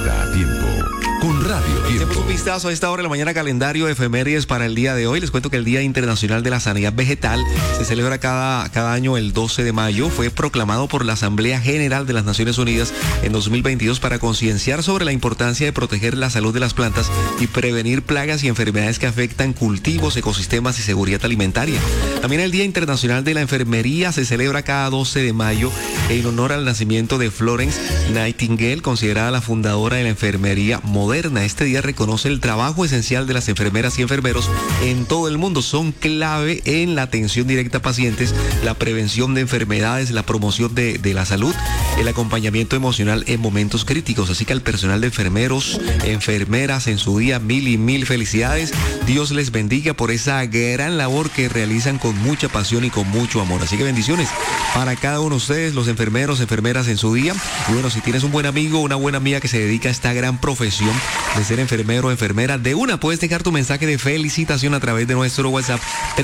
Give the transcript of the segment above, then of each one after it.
Despierta a tiempo con Radio Tiempo. Hacemos un vistazo a esta hora de la mañana, calendario de efemérides para el día de hoy. Les cuento que el Día Internacional de la Sanidad Vegetal se celebra cada año el 12 de mayo. Fue proclamado por la Asamblea General de las Naciones Unidas en 2022 para concienciar sobre la importancia de proteger la salud de las plantas y prevenir plagas y enfermedades que afectan cultivos, ecosistemas y seguridad alimentaria. También el Día Internacional de la Enfermería se celebra cada 12 de mayo en honor al nacimiento de Florence Nightingale, considerada la fundadora de la enfermería moderna. Este día reconoce el trabajo esencial de las enfermeras y enfermeros en todo el mundo. Son clave en la atención directa a pacientes, la prevención de enfermedades, la promoción de la salud, el acompañamiento emocional en momentos críticos. Así que al personal de enfermeros, enfermeras en su día, mil y mil felicidades. Dios les bendiga por esa gran labor que realizan con mucha pasión y con mucho amor. Así que bendiciones para cada uno de ustedes, los enfermeros, enfermeras en su día. Y bueno, si tienes un buen amigo, una buena amiga que se dedica a esta gran profesión de ser enfermero o enfermera, de una puedes dejar tu mensaje de felicitación a través de nuestro WhatsApp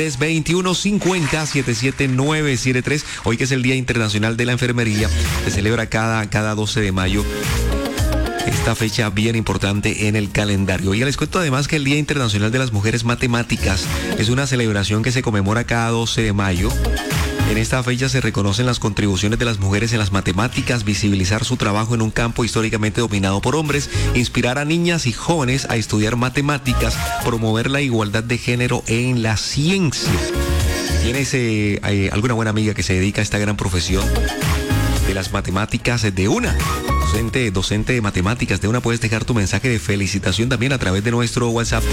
321-50-77973. Hoy que es el Día Internacional de la Enfermería, se celebra cada 12 de mayo. Esta fecha bien importante en el calendario. Y les cuento además que el Día Internacional de las Mujeres Matemáticas es una celebración que se conmemora cada 12 de mayo. En esta fecha se reconocen las contribuciones de las mujeres en las matemáticas, visibilizar su trabajo en un campo históricamente dominado por hombres, inspirar a niñas y jóvenes a estudiar matemáticas, promover la igualdad de género en la ciencia. ¿Tienes alguna buena amiga que se dedica a esta gran profesión de las matemáticas? De una. Docente de matemáticas, de una puedes dejar tu mensaje de felicitación también a través de nuestro WhatsApp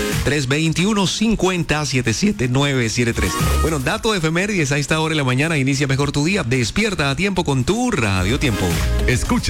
321-50-77973. Bueno, dato de efemérides a esta hora de la mañana, inicia mejor tu día. Despierta a tiempo con tu Radio Tiempo. Escucha